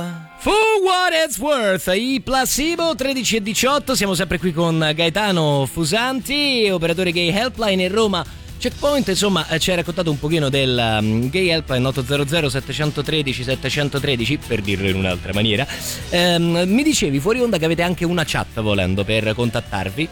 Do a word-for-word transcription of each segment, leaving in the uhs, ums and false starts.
For What It's Worth, i Placebo, tredici e diciotto, siamo sempre qui con Gaetano Fusanti, operatore Gay Helpline in Roma Checkpoint. Insomma, ci hai raccontato un pochino del um, Gay Helpline otto zero zero sette uno tre sette uno tre, per dirlo in un'altra maniera. Um, mi dicevi fuori onda che avete anche una chat, volendo, per contattarvi.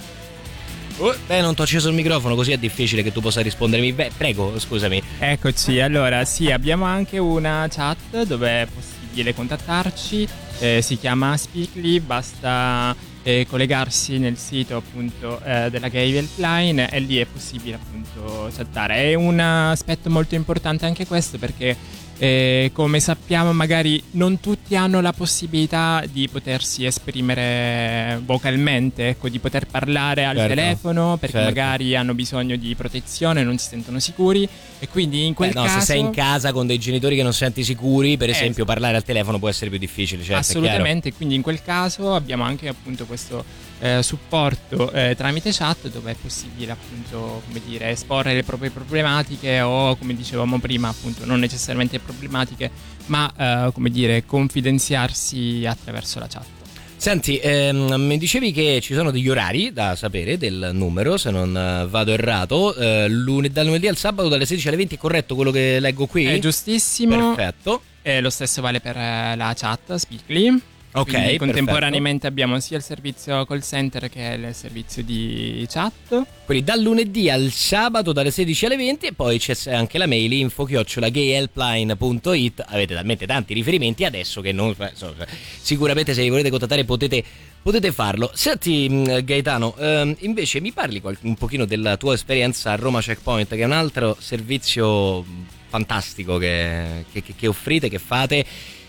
Oh, beh, non ti ho acceso il microfono, così è difficile che tu possa rispondermi. Beh, prego, scusami. Eccoci, allora sì, abbiamo anche una chat dove è possibile contattarci, eh, si chiama Speakly, basta eh, collegarsi nel sito appunto eh, della Gay Helpline e lì è possibile appunto chattare. È un aspetto molto importante anche questo, perché Eh, come sappiamo magari non tutti hanno la possibilità di potersi esprimere vocalmente, ecco, di poter parlare al certo, telefono, perché certo. magari hanno bisogno di protezione, non si sentono sicuri, e quindi in quel Beh, no, caso se sei in casa con dei genitori che non senti sicuri, per Eh, esempio, parlare al telefono può essere più difficile, certo. assolutamente, quindi in quel caso abbiamo anche appunto questo eh, supporto eh, tramite chat, dove è possibile appunto, come dire, esporre le proprie problematiche o, come dicevamo prima, appunto non necessariamente problematiche, ma eh, come dire, confidenziarsi attraverso la chat. Senti, ehm, mi dicevi che ci sono degli orari da sapere del numero, se non eh, vado errato, eh, lune- dal lunedì al sabato dalle sedici alle venti, è corretto quello che leggo qui? È giustissimo. Perfetto. E lo stesso vale per eh, la chat Speakly. Ok, Quindi contemporaneamente abbiamo sia il servizio call center che il servizio di chat. Quindi dal lunedì al sabato dalle sedici alle venti, e poi c'è anche la mail info chiocciola gayhelpline punto it. Avete talmente tanti riferimenti adesso che non, insomma, sicuramente se vi volete contattare potete, potete farlo. Senti Gaetano, ehm, invece mi parli qual- un pochino della tua esperienza a Roma Checkpoint, che è un altro servizio fantastico che, che, che offrite, che fate,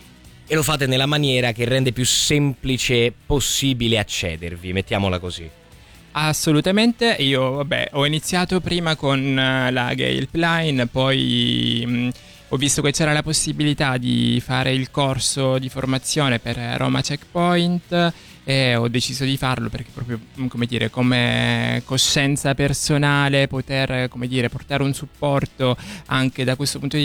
e lo fate nella maniera che rende più semplice possibile accedervi, mettiamola così. Assolutamente, io vabbè ho iniziato prima con uh, la Gay Helpline, poi mh, ho visto che c'era la possibilità di fare il corso di formazione per Roma Checkpoint e ho deciso di farlo perché proprio, come dire, come coscienza personale, poter, come dire, portare un supporto anche da questo punto di